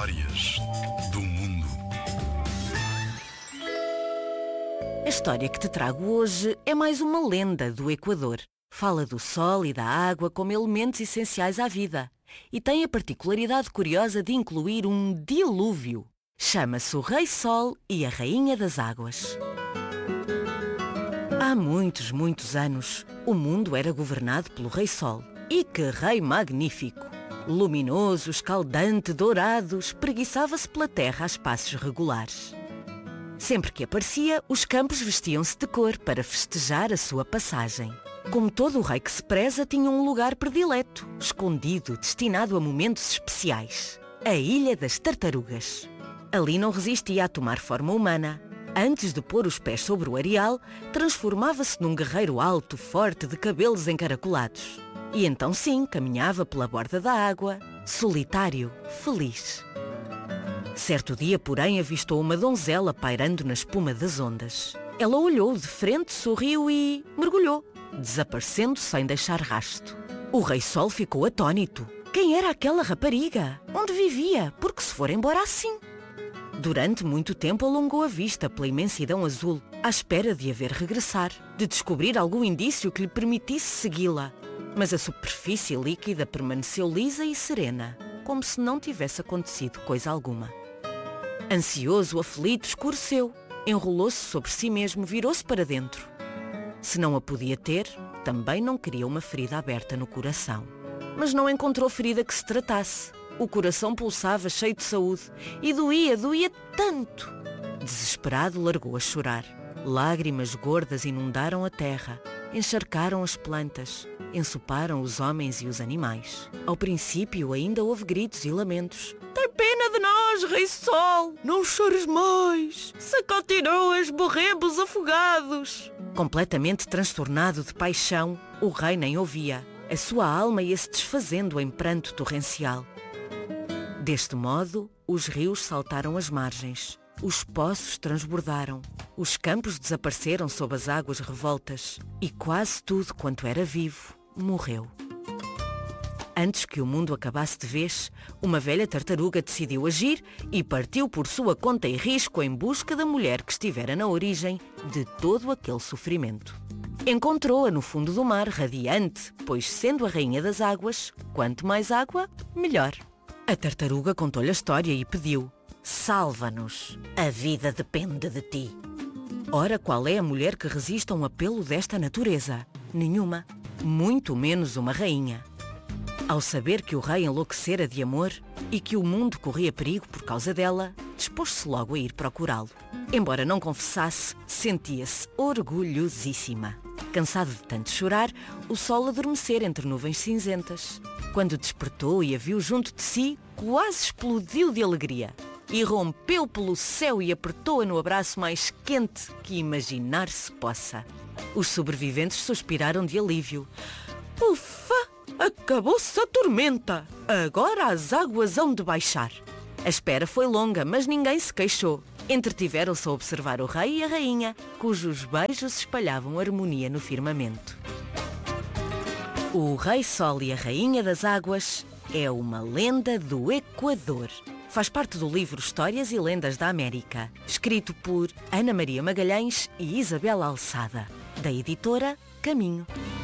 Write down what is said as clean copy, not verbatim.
Histórias do mundo. A história que te trago hoje é mais uma lenda do Equador. Fala do sol e da água como elementos essenciais à vida e tem a particularidade curiosa de incluir um dilúvio. Chama-se o Rei Sol e a Rainha das Águas. Há muitos anos, o mundo era governado pelo Rei Sol. E que rei magnífico! Luminoso, escaldante, dourado, espreguiçava-se pela terra a espaços regulares. Sempre que aparecia, os campos vestiam-se de cor para festejar a sua passagem. Como todo o rei que se preza, tinha um lugar predileto, escondido, destinado a momentos especiais. A Ilha das Tartarugas. Ali não resistia a tomar forma humana. Antes de pôr os pés sobre o areal, transformava-se num guerreiro alto, forte, de cabelos encaracolados. E então sim, caminhava pela borda da água, solitário, feliz. Certo dia, porém, avistou uma donzela pairando na espuma das ondas. Ela olhou de frente, sorriu e mergulhou, desaparecendo sem deixar rasto. O Rei Sol ficou atônito. Quem era aquela rapariga? Onde vivia? Por que se for embora assim? Durante muito tempo alongou a vista pela imensidão azul, à espera de a ver regressar, de descobrir algum indício que lhe permitisse segui-la. Mas a superfície líquida permaneceu lisa e serena, como se não tivesse acontecido coisa alguma. Ansioso, aflito, escureceu, enrolou-se sobre si mesmo, virou-se para dentro. Se não a podia ter, também não queria uma ferida aberta no coração. Mas não encontrou ferida que se tratasse. O coração pulsava cheio de saúde e doía tanto. Desesperado, largou a chorar. Lágrimas gordas inundaram a terra, encharcaram as plantas, ensoparam os homens e os animais. Ao princípio ainda houve gritos e lamentos. Tem pena de nós, Rei Sol! Não chores mais! Se continuas, morremos afogados! Completamente transtornado de paixão, o rei nem ouvia. A sua alma ia-se desfazendo em pranto torrencial. Deste modo, os rios saltaram as margens. Os poços transbordaram, os campos desapareceram sob as águas revoltas e quase tudo quanto era vivo morreu. Antes que o mundo acabasse de vez, uma velha tartaruga decidiu agir e partiu por sua conta e risco em busca da mulher que estivera na origem de todo aquele sofrimento. Encontrou-a no fundo do mar, radiante, pois sendo a rainha das águas, quanto mais água, melhor. A tartaruga contou-lhe a história e pediu: salva-nos, a vida depende de ti. Ora, qual é a mulher que resiste a um apelo desta natureza? Nenhuma, muito menos uma rainha. Ao saber que o rei enlouquecera de amor e que o mundo corria perigo por causa dela, dispôs-se logo a ir procurá-lo. Embora não confessasse, sentia-se orgulhosíssima. Cansado de tanto chorar, o sol adormecera entre nuvens cinzentas. Quando despertou e a viu junto de si, quase explodiu de alegria. E rompeu pelo céu e apertou-a no abraço mais quente que imaginar se possa. Os sobreviventes suspiraram de alívio. Ufa! Acabou-se a tormenta! Agora as águas hão de baixar. A espera foi longa, mas ninguém se queixou. Entretiveram-se a observar o rei e a rainha, cujos beijos espalhavam harmonia no firmamento. O Rei Sol e a Rainha das Águas é uma lenda do Equador. Faz parte do livro Histórias e Lendas da América, escrito por Ana Maria Magalhães e Isabela Alçada, da editora Caminho.